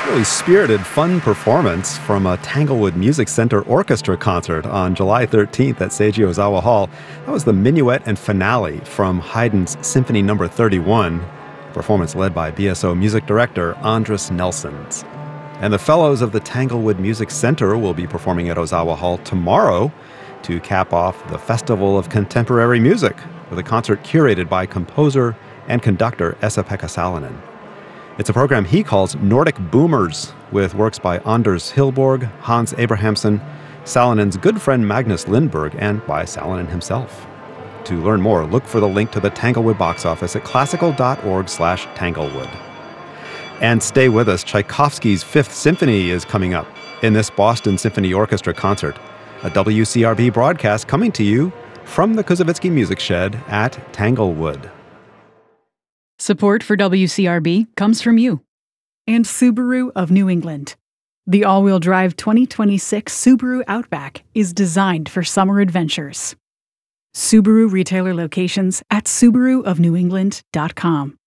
Really spirited, fun performance from a Tanglewood Music Center Orchestra concert on July 13th at Seiji Ozawa Hall. That was the minuet and finale from Haydn's Symphony No. 31, a performance led by BSO music director Andris Nelsons. And the fellows of the Tanglewood Music Center will be performing at Ozawa Hall tomorrow to cap off the Festival of Contemporary Music with a concert curated by composer and conductor Esa-Pekka Salonen. It's a program he calls Nordic Boomers, with works by Anders Hillborg, Hans Abrahamsson, Salonen's good friend Magnus Lindberg, and by Salonen himself. To learn more, look for the link to the Tanglewood box office at classical.org/Tanglewood. And stay with us, Tchaikovsky's Fifth Symphony is coming up in this Boston Symphony Orchestra concert, a WCRB broadcast coming to you from the Koussevitzky Music Shed at Tanglewood. Support for WCRB comes from you and Subaru of New England. The all-wheel drive 2026 Subaru Outback is designed for summer adventures. Subaru retailer locations at subaruofnewengland.com.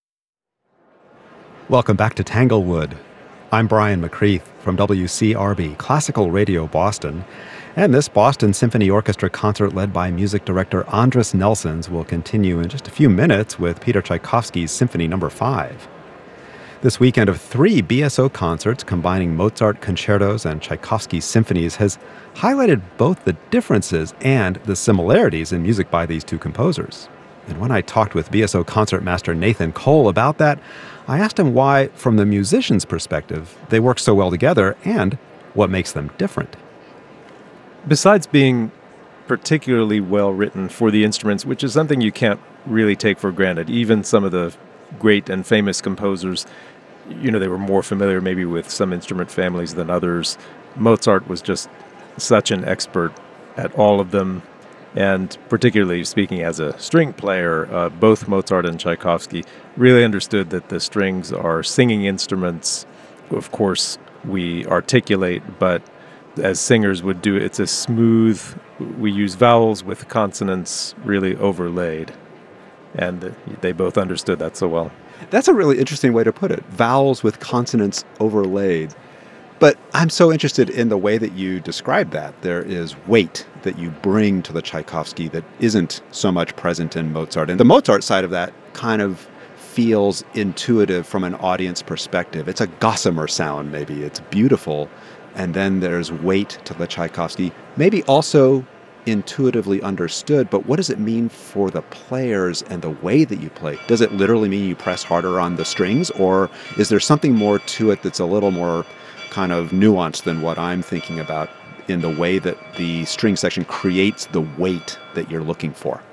Welcome back to Tanglewood. I'm Brian McCreath from WCRB, Classical Radio Boston. And this Boston Symphony Orchestra concert led by music director Andris Nelsons will continue in just a few minutes with Peter Tchaikovsky's Symphony No. 5. This weekend of 3 BSO concerts combining Mozart concertos and Tchaikovsky symphonies has highlighted both the differences and the similarities in music by these two composers. And when I talked with BSO concertmaster Nathan Cole about that, I asked him why, from the musician's perspective, they work so well together and what makes them different. Besides being particularly well written for the instruments, which is something you can't really take for granted, even some of the great and famous composers, they were more familiar maybe with some instrument families than others. Mozart was just such an expert at all of them, and particularly speaking as a string player, both Mozart and Tchaikovsky really understood that the strings are singing instruments. Of course, we articulate, but as singers would do, it's a smooth, we use vowels with consonants really overlaid. And they both understood that so well. That's a really interesting way to put it. Vowels with consonants overlaid. But I'm so interested in the way that you describe that. There is weight that you bring to the Tchaikovsky that isn't so much present in Mozart. And the Mozart side of that kind of feels intuitive from an audience perspective. It's a gossamer sound, maybe. It's beautiful. And then there's weight to the Tchaikovsky, maybe also intuitively understood, but what does it mean for the players and the way that you play? Does it literally mean you press harder on the strings, or is there something more to it that's a little more kind of nuanced than what I'm thinking about in the way that the string section creates the weight that you're looking for?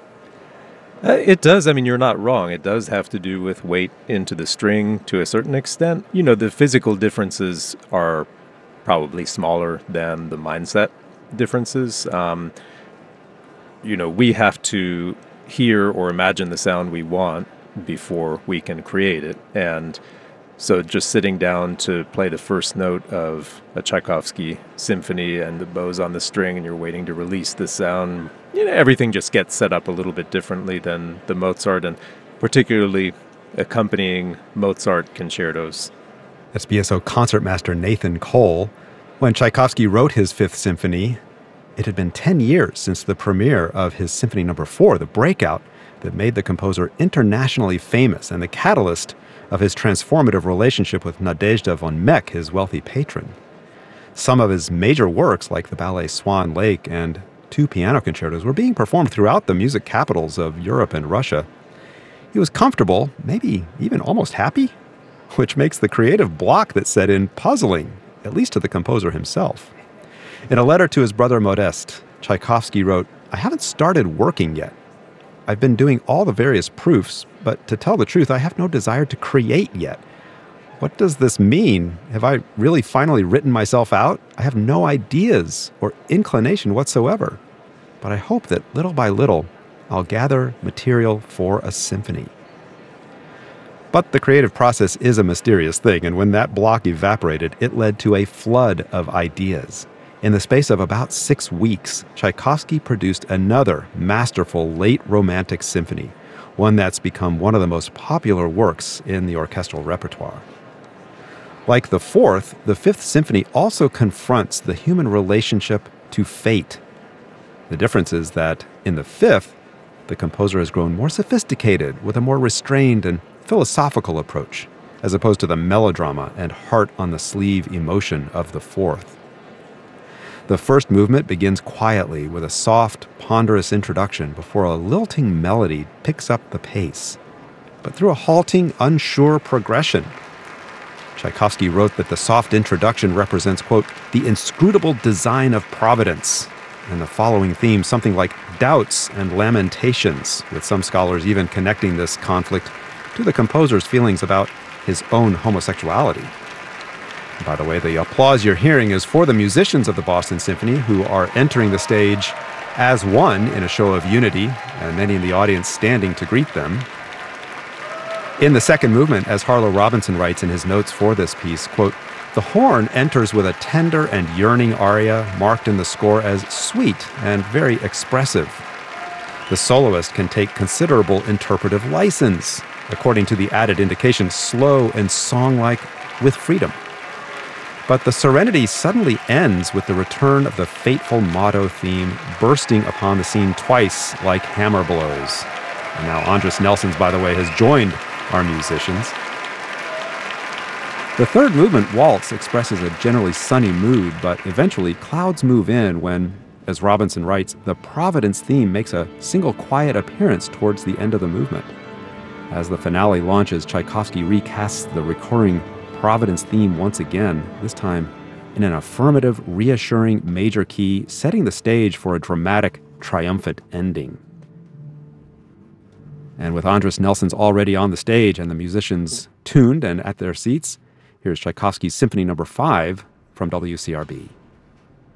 It does. I mean, you're not wrong. It does have to do with weight into the string to a certain extent. The physical differences are probably smaller than the mindset differences. We have to hear or imagine the sound we want before we can create it. And so just sitting down to play the first note of a Tchaikovsky symphony and the bow's on the string and you're waiting to release the sound, everything just gets set up a little bit differently than the Mozart and particularly accompanying Mozart concertos. That's BSO concertmaster Nathan Cole. When Tchaikovsky wrote his Fifth Symphony, it had been 10 years since the premiere of his Symphony No. 4, the breakout that made the composer internationally famous and the catalyst of his transformative relationship with Nadezhda von Meck, his wealthy patron. Some of his major works, like the ballet Swan Lake and 2 piano concertos, were being performed throughout the music capitals of Europe and Russia. He was comfortable, maybe even almost happy, which makes the creative block that set in puzzling, at least to the composer himself. In a letter to his brother Modest, Tchaikovsky wrote, "I haven't started working yet. I've been doing all the various proofs, but to tell the truth, I have no desire to create yet. What does this mean? Have I really finally written myself out? I have no ideas or inclination whatsoever. But I hope that little by little, I'll gather material for a symphony." But the creative process is a mysterious thing, and when that block evaporated, it led to a flood of ideas. In the space of about 6 weeks, Tchaikovsky produced another masterful late Romantic symphony, one that's become one of the most popular works in the orchestral repertoire. Like the Fourth, the Fifth Symphony also confronts the human relationship to fate. The difference is that in the Fifth, the composer has grown more sophisticated with a more restrained and philosophical approach, as opposed to the melodrama and heart-on-the-sleeve emotion of the Fourth. The first movement begins quietly with a soft, ponderous introduction before a lilting melody picks up the pace, but through a halting, unsure progression. Tchaikovsky wrote that the soft introduction represents, quote, the inscrutable design of Providence, and the following theme something like doubts and lamentations, with some scholars even connecting this conflict to the composer's feelings about his own homosexuality. By the way, the applause you're hearing is for the musicians of the Boston Symphony, who are entering the stage as one in a show of unity, and many in the audience standing to greet them. In the second movement, as Harlow Robinson writes in his notes for this piece, quote, the horn enters with a tender and yearning aria marked in the score as sweet and very expressive. The soloist can take considerable interpretive license, according to the added indication, slow and song-like with freedom. But the serenity suddenly ends with the return of the fateful motto theme bursting upon the scene twice like hammer blows. And now Andris Nelsons, by the way, has joined our musicians. The third movement, Waltz, expresses a generally sunny mood, but eventually clouds move in when, as Robinson writes, the Providence theme makes a single quiet appearance towards the end of the movement. As the finale launches, Tchaikovsky recasts the recurring Providence theme once again, this time in an affirmative, reassuring major key, setting the stage for a dramatic, triumphant ending. And with Andris Nelsons already on the stage and the musicians tuned and at their seats, here's Tchaikovsky's Symphony No. 5 from WCRB.